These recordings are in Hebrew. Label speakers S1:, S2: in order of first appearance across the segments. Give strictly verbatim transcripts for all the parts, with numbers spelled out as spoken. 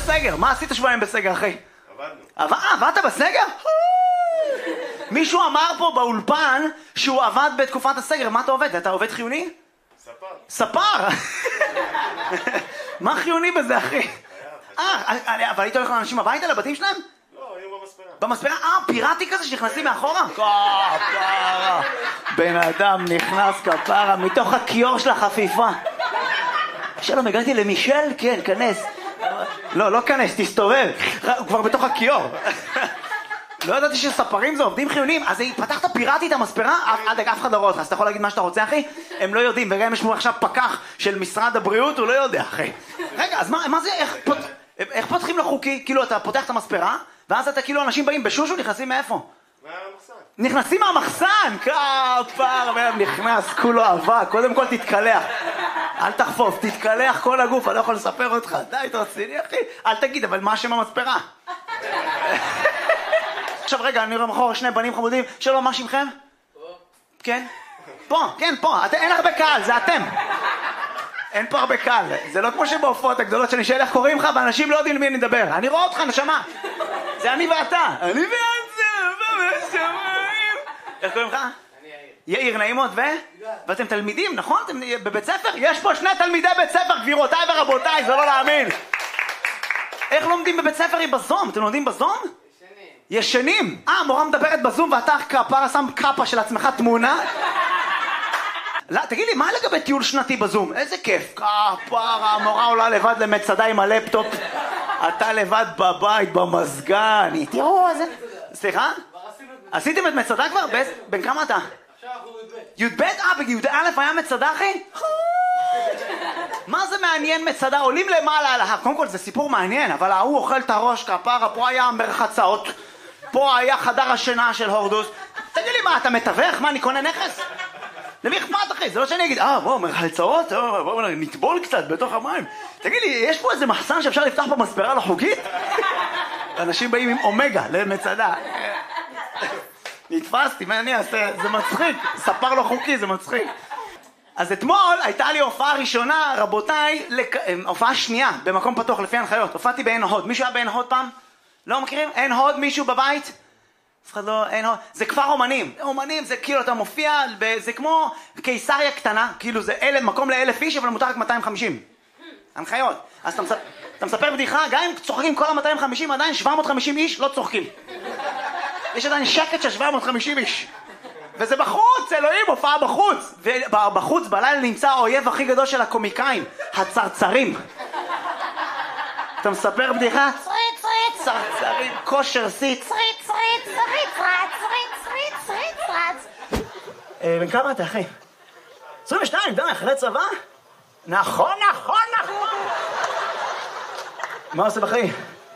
S1: בסגר. מה עשית שבועיים בסגר, אחי?
S2: עבדנו.
S1: עבדת בסגר? מישהו אמר פה באולפן שהוא עבד בתקופת הסגר. מה אתה עובד? אתה עובד חיוני?
S2: ספר.
S1: ספר? מה חיוני בזה, אחי? אה, אבל היית הולך לאנשים הביתה, לבתים שלהם?
S2: לא, היינו במספרה.
S1: במספרה? אה, פיראטי כזה שנכנסים מאחורה? כפרה. בן אדם נכנס כפרה מתוך הכיור של החפיפה. שלום, הגעתי למישל? כן, כנס. לא, לא כנס, תסתובב. הוא כבר בתוך הכיור. לא ידעתי שספרים זה עובדים חיוניים. אז פתחת פיראטית המספרה? אל אף אחד לא רואה אותך, אז אתה יכול להגיד מה שאתה רוצה, אחי? הם לא יודעים, וגם יש פה עכשיו פקח של משרד הבריאות, הוא לא יודע, אחי. רגע, אז מה זה, איך פותחים לחוקי? כאילו, אתה פותח את המספרה, ואז אתה כאילו, אנשים באים בשושו, נכנסים מאיפה?
S2: מהמחסן.
S1: נכנסים מהמחסן! כפר, והם נכנס, כולו אהבה, קודם כל תתקלח. אל תחפוף, תתקלח כל הגוף, אני לא יכול לספר אותך. די, תרציני, אחי. אל תגיד, אבל מה השם המספרה? עכשיו רגע, אני רואה מחור שני בנים חמודים. שלום, מה שמכם? פה. כן? פה, כן, פה. אין הרבה קהל, זה אתם. אין פה הרבה קהל. זה לא כמו שבהופעות הגדולות שאני שואל איך קוראים לך, ואנשים לא יודעים למי אני מדבר. אני רואה אותך, נשמה. זה אני ואתה. אני ואתה, בשמיים. איך קוראים לך?
S3: אני יאיר.
S1: יאיר, נעימות, ו? ואתם תלמידים, נכון? אתם בבית ספר? יש פה שני תלמידי בית ספר, גבירותיי ורבותיי, זה לא להאמין. איך לומדים בבית ספר היא בזום? אתם לומדים בזום? ישנים. אה, מורה מדברת בזום ואתה כפרה שם קאפה של עצמך תמונה? לא, תגיד לי, מה לגבי טיול שנתי בזום? איזה כיף. כפרה, המורה עולה לבד למצדה עם הלפטופ. אתה לבד בבית, במזגן. תראו, איזה... סליחה? עשיתם את מצדה כבר? בן כמה אתה?
S3: עכשיו אנחנו י"ב.
S1: י"ב? אה, בי"א היה מצדה, אחי? מה זה מעניין מצדה? עולים למעלה על ההר. קודם כל זה סיפור מעניין, אבל ההוא אוכל את הראש כפרה, פה היה מרחצאות. פה היה חדר השינה של הורדוס. תגיד לי, מה, אתה מתווך? מה, אני קונה נכס? למי אכפת, אחי? זה לא שאני אגיד, אה, בואו, מרחצאות, בואו, נטבול קצת בתוך המים. תגיד לי, יש פה איזה מחסן שאפשר לפתח פה מספרה לא חוקית? אנשים באים עם אומגה למצדה. נתפסתי, מה אני אעשה? זה מצחיק. ספר לא חוקי, זה מצחיק. אז אתמול הייתה לי הופעה ראשונה, רבותיי, לק... הופעה שנייה, במקום פתוח לפי הנחיות. הופעתי בעין הוד. מישהו היה בעין הוד פעם? לא מכירים? אין הוד מישהו בבית? אף אחד לא, אין הוד. זה כפר אומנים. אומנים זה כאילו אתה מופיע, זה כמו קיסריה קטנה, כאילו זה אלף, מקום לאלף איש, אבל מותר רק מאתיים וחמישים. הנחיות. אז אתה, מספ... אתה מספר בדיחה, גם אם צוחקים כל ה-מאתיים וחמישים, עדיין שבע מאות וחמישים איש לא צוחקים. יש עדיין שקט של שבע מאות וחמישים איש. וזה בחוץ, אלוהים, הופעה בחוץ. ובחוץ בלילה נמצא האויב הכי גדול של הקומיקאים, הצרצרים. אתה מספר בדיחה?
S4: צרית, צרית,
S1: צרצרים, כושר סיט.
S4: צרית, צרית, צרית, צרית, צרית, צרית, צרית.
S1: בן כמה אתה, אחי? עשרים ושתיים, די, אחרי צבא? נכון, נכון, נכון. מה עושה בחיים?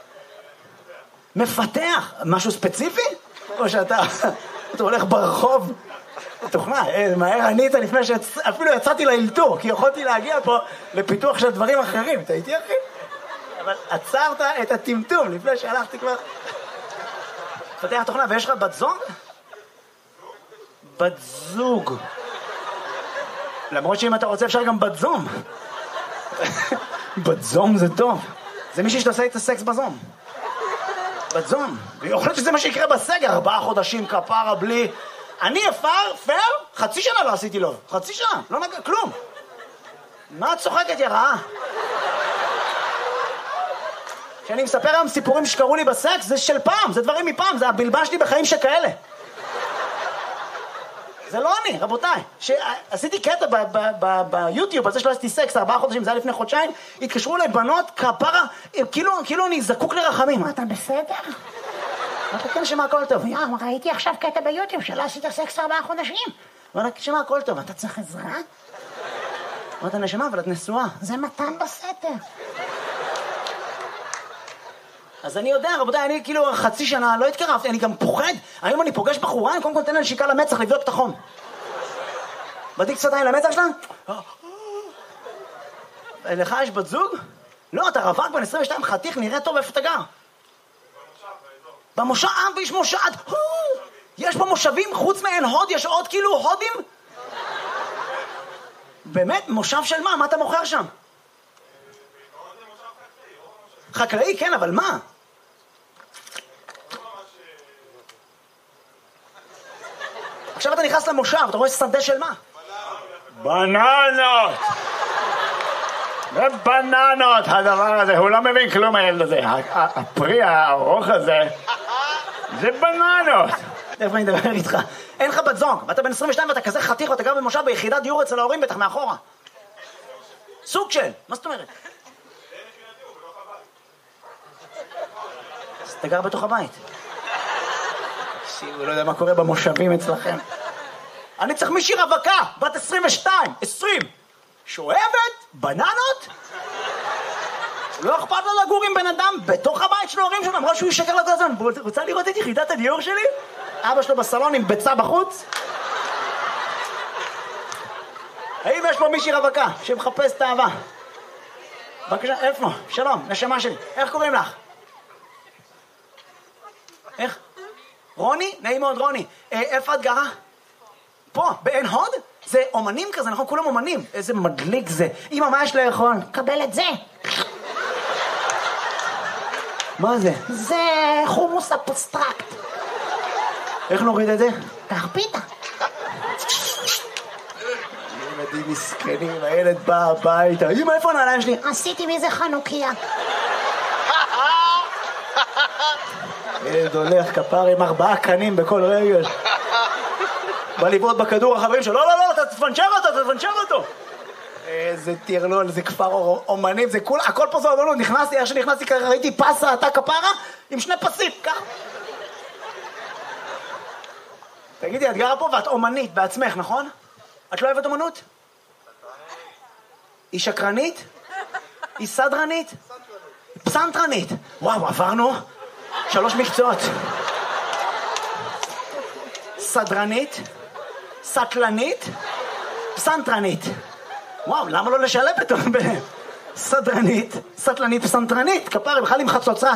S1: מפתח. משהו ספציפי? או שאתה אתה הולך ברחוב? תוכנה, מהר ענית לפני שאפילו יצאתי לאלתור, כי יכולתי להגיע פה לפיתוח של דברים אחרים. אתה איתי, אחי? אבל עצרת את הטמטום לפני שהלכתי כבר. פתח תוכנה, ויש לך בת זוג? בת זוג. למרות שאם אתה רוצה אפשר גם בת זום. בת זום זה טוב. זה מישהי שתעשה את הסקס בזום. בת זום. ויכול להיות שזה מה שיקרה בסגר. ארבעה חודשים כפרה בלי... אני אפר, פר, חצי שנה לא עשיתי לו. חצי שנה, לא נגע, כלום. מה את צוחקת, יא רעה? כשאני מספר היום סיפורים שקרו לי בסקס, זה של פעם, זה דברים מפעם, זה הבלבש לי בחיים שכאלה. זה לא אני, רבותיי. שעשיתי קטע ביוטיוב, על זה שלא עשיתי סקס, ארבעה חודשים, זה היה לפני חודשיים, התקשרו אליי בנות, כפרה, כאילו אני זקוק לרחמים.
S4: אתה בסדר? אתה כן שמה הכל טוב. יא, ראיתי עכשיו קטע ביוטיוב שלא עשית סקס ארבעה חודשים.
S1: אבל שמה הכל טוב, אתה צריך עזרה? אמרת נשמה, אבל את נשואה.
S4: זה מתן בסתר.
S1: אז אני יודע, רבותיי, אני כאילו חצי שנה לא התקרבתי, אני גם פוחד. היום אני פוגש בחורה, אני קודם כל תן לה נשיקה למצח, לבדוק את החום. בדיק שפתיים למצח שלה? לך יש בת זוג? לא, אתה רווק בן עשרים ושתיים, חתיך, נראה טוב, איפה אתה גר? במושב, אה, ויש מושב, יש פה מושבים, חוץ מעין הוד, יש עוד כאילו הודים? באמת? מושב של מה? מה אתה מוכר שם? חקלאי, כן, אבל מה? עכשיו אתה נכנס למושב, אתה רואה שדה של מה?
S5: בננות! זה בננות, הדבר הזה, הוא לא מבין כלום הילד הזה. הפרי הארוך הזה, זה בננות.
S1: איפה אני מדבר איתך? אין לך בת זוג, ואתה בן עשרים ושתיים ואתה כזה חתיך ואתה גר במושב ביחידת דיור אצל ההורים בטח מאחורה. סוג של, מה זאת אומרת? אז אתה גר בתוך הבית. הוא לא יודע מה קורה במושבים אצלכם. אני צריך מישהי רווקה, בת עשרים ושתיים, עשרים, שאוהבת בננות? לא אכפת לה לגור עם בן אדם בתוך הבית של ההורים שלו, אמרה שהוא ישקר לה כל הזמן. רוצה לראות את יחידת הדיור שלי? אבא שלו בסלון עם ביצה בחוץ? האם יש פה מישהי רווקה שמחפש את האהבה? בבקשה, איפה? שלום, נשמה שלי. איך קוראים לך? איך? רוני? נעים מאוד רוני. אה, איפה את גרה? פה, בעין הוד? זה אומנים כזה, נכון? כולם אומנים. איזה מדליק זה. אמא, מה יש לאכול?
S4: קבל את זה.
S1: מה זה?
S4: זה חומוס אבסטרקט.
S1: איך נוריד את זה?
S4: קח פיתה.
S1: ילדים מסכנים, הילד בא הביתה. אמא, איפה הנעליים שלי?
S4: עשיתי מזה חנוכיה.
S1: ילד הולך כפר עם ארבעה קנים בכל רגל. בא לבעוט בכדור החברים שלו, לא, לא, לא, אתה תפנצ'ר אותו, אתה תפנצ'ר אותו. איזה טרלול, זה כפר אומנים, זה כול, הכל פה זה אומנות. נכנסתי, איך שנכנסתי ככה, ראיתי פסה, אתה כפרה, עם שני פסים, ככה. תגידי, את גרה פה ואת אומנית בעצמך, נכון? את לא אוהבת אומנות? היא שקרנית? היא סדרנית? פסנתרנית. וואו, עברנו שלוש מקצועות. סדרנית, סטלנית, פסנתרנית. וואו, למה לא לשלב פתאום בסדרנית, סטלנית, פסנתרנית? כפרה, בכלל עם חצוצרה.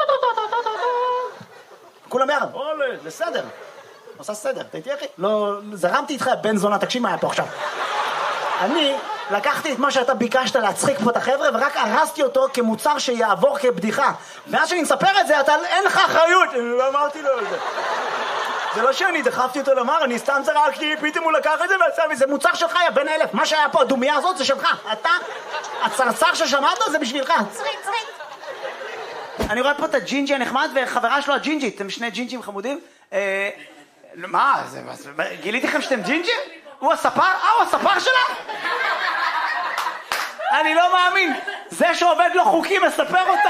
S1: כולם ביחד. אולה, זה סדר. עושה סדר, אתה איתי אחי? לא, זרמתי איתך, בן זונה, תקשיב מה היה פה עכשיו. אני לקחתי את מה שאתה ביקשת להצחיק פה את החבר'ה, ורק הרסתי אותו כמוצר שיעבור כבדיחה. ואז שאני מספר את זה, אתה, אין לך אחריות. לא אמרתי לו על זה. זה לא שאני דחפתי אותו לומר, אני סתם צרקתי, פתאום הוא לקח את זה ועשה, וזה מוצר שלך, יא בן אלף. מה שהיה פה, הדומיה הזאת, זה שלך. אתה, הצרצר ששמעת, זה בשבילך.
S4: צריק, צריק.
S1: אני רואה פה את הג'ינג'י הנחמד, וחברה שלו הג'ינג'ית. אתם שני ג'ינג'ים חמודים. אה... מה? זה... גיליתי לכם שאתם ג'ינג'ים? הוא הספר? אה, הוא הספר שלה? אני לא מאמין. זה שעובד לא חוקי מספר אותה.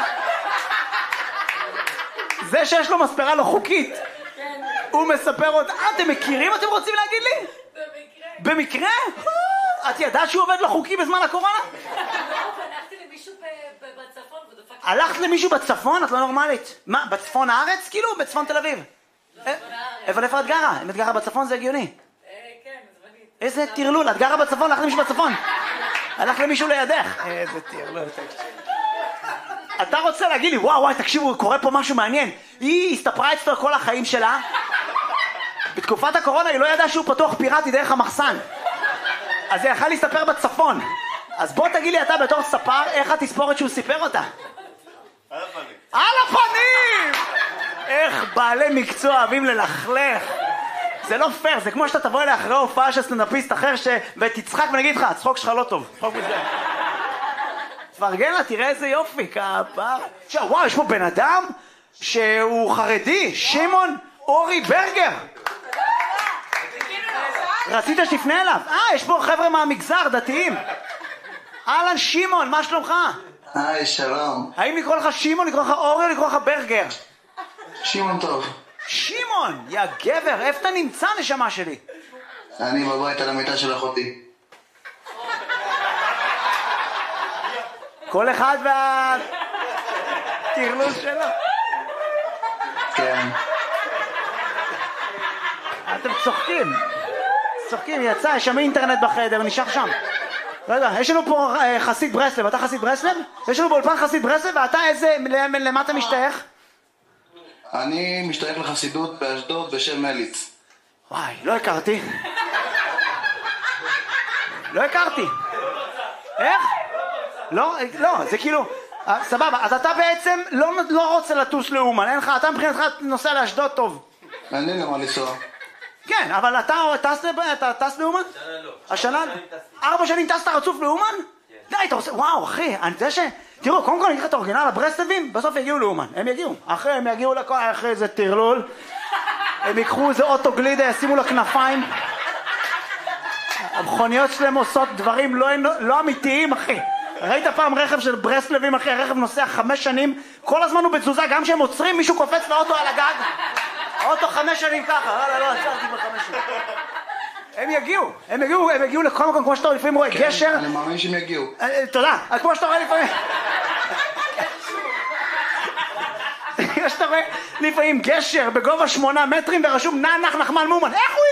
S1: זה שיש לו מספרה לא חוקית. הוא מספר אותה. אה, אתם מכירים? אתם רוצים להגיד לי? במקרה. במקרה? את ידעת שהוא עובד לא חוקי בזמן הקורונה?
S6: הלכתי למישהו בצפון ודפקתי...
S1: הלכת למישהו בצפון? את לא נורמלית. מה, בצפון הארץ? כאילו? בצפון תל אביב? אבל איפה את גרה? אם את גרה בצפון זה הגיוני.
S6: כן, זמנית.
S1: איזה טרלול, את גרה בצפון, הלכת למישהו בצפון. הלך למישהו לידך. איזה טרלול. אתה רוצה להגיד לי, וואו וואי, תקשיבו, קורה פה משהו מעניין. היא הסתפרה אצלו כל החיים שלה. בתקופת הקורונה היא לא ידעה שהוא פתוח פיראטי דרך המחסן. אז היא יכלה להסתפר בצפון. אז בוא תגיד לי אתה בתור ספר, איך התספורת שהוא סיפר אותה?
S2: על הפנים.
S1: על הפנים! איך בעלי מקצוע אוהבים ללכלך. זה לא פייר, זה כמו שאתה תבוא אליה אחרי הופעה של סטנדאפיסט אחר ש... ותצחק ונגיד לך, הצחוק שלך לא טוב. צחוק מזה. תפרגן לה, תראה איזה יופי, כפר. עכשיו, וואו, יש פה בן אדם שהוא חרדי, שמעון אורי ברגר. רצית שתפנה אליו? אה, יש פה חבר'ה מהמגזר, דתיים. אהלן, שמעון, מה שלומך?
S7: היי, שלום.
S1: האם לקרוא לך שמעון, לקרוא לך אורי או לקרוא לך ברגר?
S7: שמעון טוב.
S1: שמעון, יא גבר, איפה אתה נמצא, נשמה שלי?
S7: אני בבית על המיטה של אחותי.
S1: כל אחד וה... תרלוס שלו.
S7: כן.
S1: אתם צוחקים. צוחקים, יצא, יש שם אינטרנט בחדר, נשאר שם. רגע, יש לנו פה אה, חסיד ברסלב, אתה חסיד ברסלב? יש לנו באולפן חסיד ברסלב, ואתה איזה, למה אתה משתייך?
S7: אני משתייך לחסידות באשדוד בשם מליץ.
S1: וואי, לא הכרתי. לא הכרתי. איך? לא, לא, זה כאילו, אה, סבבה, אז אתה בעצם לא, לא רוצה לטוס לאומן, אין לך, אתה מבחינתך נוסע לאשדוד טוב.
S7: אין לי למה לנסוע.
S1: כן, אבל אתה טס, אתה טס לאומן?
S3: השנה לא.
S1: השנה?
S3: ארבע שנים טסתי.
S1: ארבע שנים טסת רצוף לאומן? די, אתה עושה, וואו אחי, אני יודע ש... תראו, קודם כל אני אגיד לך את האורגינל, הברסלבים, בסוף יגיעו לאומן, הם יגיעו. אחרי, הם יגיעו לכל, אחרי איזה טרלול, הם ייקחו איזה אוטו גלידה, ישימו לה כנפיים. המכוניות שלהם עושות דברים לא, לא אמיתיים, אחי. ראית פעם רכב של ברסלבים, אחי, הרכב נוסע חמש שנים, כל הזמן הוא בתזוזה, גם כשהם עוצרים, מישהו קופץ לאוטו על הגג. האוטו חמש שנים ככה, לא, לא, עצרתי בחמש שנים. הם יגיעו, הם יגיעו, הם יגיעו לכל מקום, כמו שאתה רואה, לפעמים רואה גשר.
S7: אני מאמין שהם יגיעו.
S1: תודה, כמו שאתה רואה לפעמים. כמו שאתה רואה לפעמים גשר בגובה שמונה מטרים ורשום נח נחמן מאומן. איך הוא